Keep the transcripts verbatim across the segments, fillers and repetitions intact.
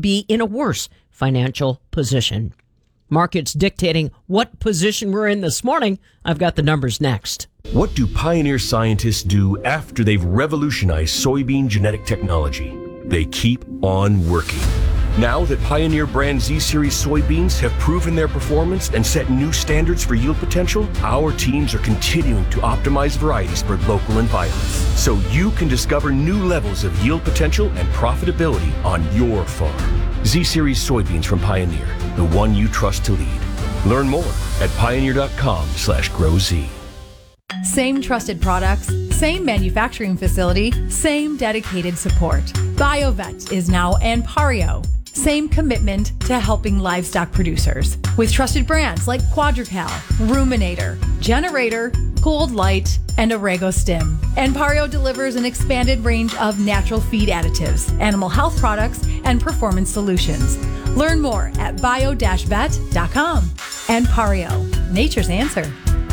be in a worse financial position. Markets dictating what position we're in this morning. I've got the numbers next. What do Pioneer scientists do after they've revolutionized soybean genetic technology? They keep on working. Now that Pioneer brand Z-Series soybeans have proven their performance and set new standards for yield potential, our teams are continuing to optimize varieties for local environments, so you can discover new levels of yield potential and profitability on your farm. Z-Series soybeans from Pioneer, the one you trust to lead. Learn more at pioneer.com slash grow Z. Same trusted products, same manufacturing facility, same dedicated support. BioVet is now Anpario. Same commitment to helping livestock producers with trusted brands like Quadrical, Ruminator, Generator, Cold Light, and Orego Stim. Anpario delivers an expanded range of natural feed additives, animal health products, and performance solutions. Learn more at bio dash vet dot com. Anpario, nature's answer.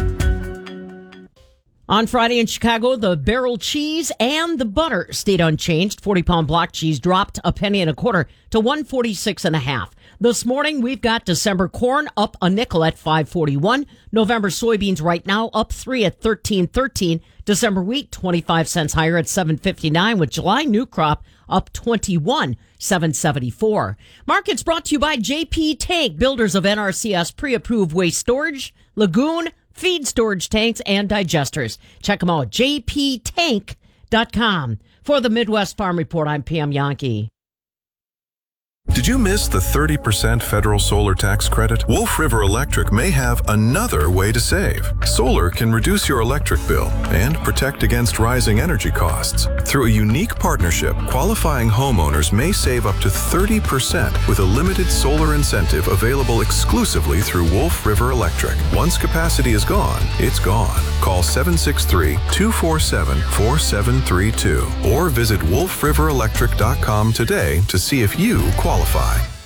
On Friday in Chicago, the barrel cheese and the butter stayed unchanged. forty-pound block cheese dropped a penny and a quarter to one forty-six and a half. This morning, we've got December corn up a nickel at five forty-one. November soybeans right now up three at thirteen thirteen. December wheat twenty-five cents higher at seven fifty-nine, with July new crop up twenty-one, seven seventy-four. Markets brought to you by J P Tank, builders of N R C S pre-approved waste storage, lagoon, feed storage tanks, and digesters. Check them out at j p tank dot com. For the Midwest Farm Report, I'm Pam Yankee. Did you miss the thirty percent federal solar tax credit? Wolf River Electric may have another way to save. Solar can reduce your electric bill and protect against rising energy costs. Through a unique partnership, qualifying homeowners may save up to thirty percent with a limited solar incentive available exclusively through Wolf River Electric. Once capacity is gone, it's gone. Call seven six three, two four seven, four seven three two or visit wolf river electric dot com today to see if you qualify.